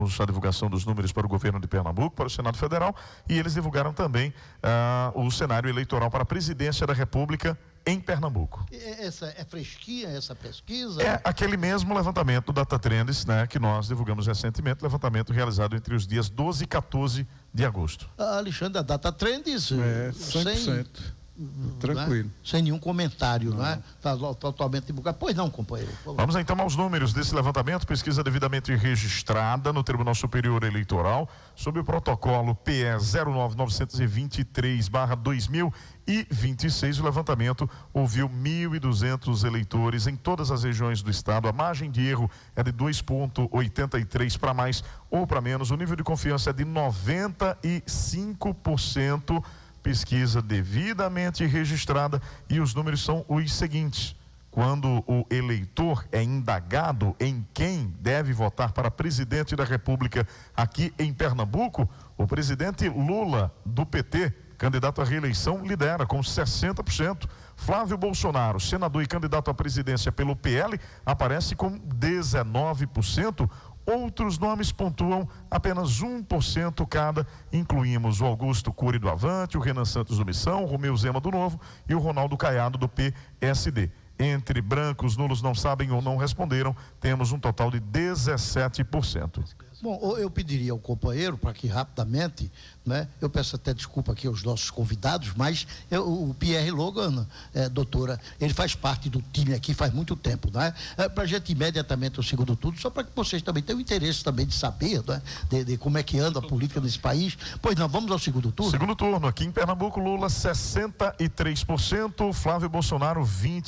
a divulgação dos números para o governo de Pernambuco, para o Senado Federal, e eles divulgaram também o cenário eleitoral para a presidência da República em Pernambuco. Essa é fresquinha, essa pesquisa? É aquele mesmo levantamento do Data Trends, né, que nós divulgamos recentemente, levantamento realizado entre os dias 12 e 14 de agosto. Alexandre, a Data Trends... 100%. Tranquilo. Né? Sem nenhum comentário, não é? Está totalmente divulgado. Pois não, companheiro. Vamos então aos números desse levantamento. Pesquisa devidamente registrada no Tribunal Superior Eleitoral, sob o protocolo PE 09926/2026. O levantamento ouviu 1.200 eleitores em todas as regiões do estado. A margem de erro é de 2,83 para mais ou para menos. O nível de confiança é de 95%. Pesquisa devidamente registrada, e os números são os seguintes: quando o eleitor é indagado em quem deve votar para presidente da República aqui em Pernambuco, o presidente Lula, do PT, candidato à reeleição, lidera com 60%. Flávio Bolsonaro, senador e candidato à presidência pelo PL, aparece com 19%. Outros nomes pontuam apenas 1% cada. Incluímos o Augusto Cury do Avante, o Renan Santos do Missão, o Romeu Zema do Novo e o Ronaldo Caiado do PSD. Entre brancos, nulos, não sabem ou não responderam, temos um total de 17%. Bom, eu pediria ao companheiro para que rapidamente, né, eu peço até desculpa aqui aos nossos convidados, mas o Pierre Logan, doutora, ele faz parte do time aqui faz muito tempo, né? Para a gente imediatamente o segundo turno, só para que vocês também tenham interesse também de saber, né, de como é que anda a política nesse país. Pois não, vamos ao segundo turno? Segundo turno, aqui em Pernambuco, Lula 63%, Flávio Bolsonaro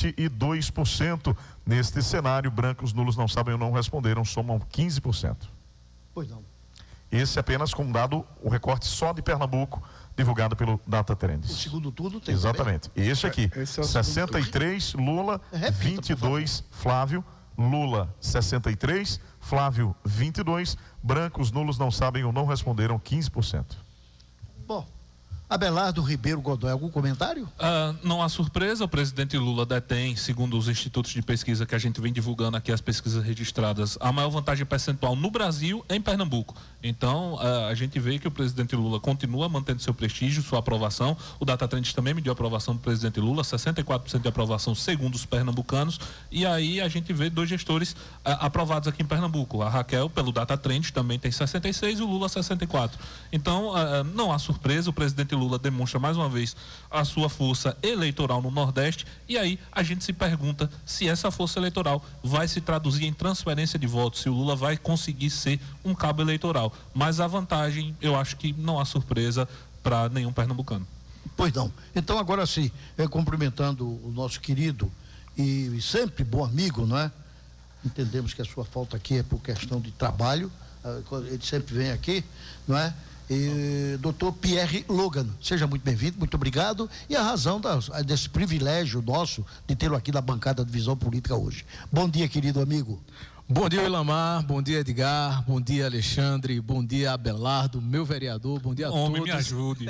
22%. Neste cenário, brancos, nulos, não sabem ou não responderam, somam 15%. Pois não. Esse apenas com dado, o recorte só de Pernambuco, divulgado pelo Data Trends. O segundo turno tem. Exatamente. Também? Este aqui, Esse é o 63, Lula, Repita, 22, Flávio, Lula 63, Flávio 22, brancos, nulos, não sabem ou não responderam 15%. Bom, Abelardo Ribeiro Godoy, algum comentário? Não há surpresa, o presidente Lula detém, segundo os institutos de pesquisa que a gente vem divulgando aqui, as pesquisas registradas, a maior vantagem percentual no Brasil em Pernambuco. Então, a gente vê que o presidente Lula continua mantendo seu prestígio, sua aprovação. O Data Trends também mediu a aprovação do presidente Lula, 64% de aprovação segundo os pernambucanos. E aí a gente vê dois gestores aprovados aqui em Pernambuco. A Raquel, pelo Data Trends, também tem 66% e o Lula 64%. Então, não há surpresa, o presidente Lula demonstra mais uma vez a sua força eleitoral no Nordeste, e aí a gente se pergunta se essa força eleitoral vai se traduzir em transferência de votos, se o Lula vai conseguir ser um cabo eleitoral. Mas a vantagem, eu acho que não há surpresa para nenhum pernambucano. Pois não. Então agora sim, cumprimentando o nosso querido e sempre bom amigo, não é? Entendemos que a sua falta aqui é por questão de trabalho, ele sempre vem aqui, não é? Doutor Pierre Logan, seja muito bem-vindo, muito obrigado, e a razão desse privilégio nosso de tê-lo aqui na bancada de Visão Política hoje. Bom dia, querido amigo. Bom dia, Ilamar, bom dia, Edgar, bom dia, Alexandre, bom dia, Abelardo, meu vereador, bom dia a todos. Homem, me ajude.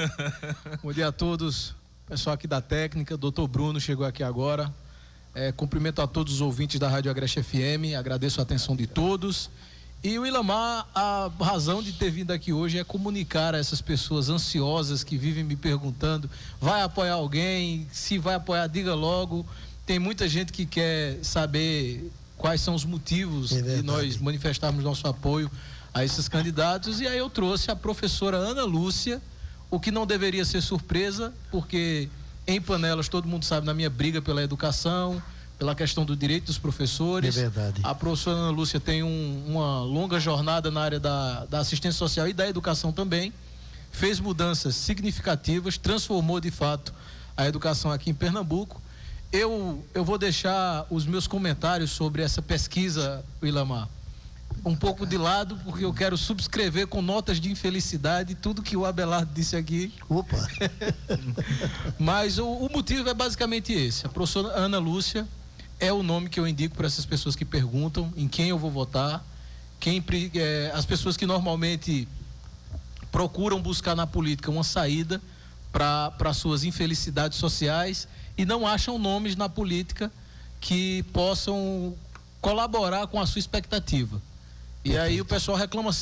Bom dia a todos, pessoal aqui da técnica, doutor Bruno chegou aqui agora. Cumprimento a todos os ouvintes da Rádio Agreste FM, agradeço a atenção de todos. E o Ilamar, a razão de ter vindo aqui hoje é comunicar a essas pessoas ansiosas que vivem me perguntando, vai apoiar alguém? Se vai apoiar, diga logo. Tem muita gente que quer saber quais são os motivos de nós manifestarmos nosso apoio a esses candidatos, e aí eu trouxe a professora Ana Lúcia, o que não deveria ser surpresa, porque em Panelas todo mundo sabe na minha briga pela educação, pela questão do direito dos professores. É verdade. A professora Ana Lúcia tem uma longa jornada na área da assistência social e da educação também, fez mudanças significativas, transformou de fato a educação aqui em Pernambuco. Eu vou deixar os meus comentários sobre essa pesquisa, Ilamar, um pouco de lado, porque eu quero subscrever com notas de infelicidade tudo que o Abelardo disse aqui. Opa! Mas o motivo é basicamente esse. A professora Ana Lúcia é o nome que eu indico para essas pessoas que perguntam em quem eu vou votar, as pessoas que normalmente procuram buscar na política uma saída para suas infelicidades sociais e não acham nomes na política que possam colaborar com a sua expectativa. E aí o pessoal reclama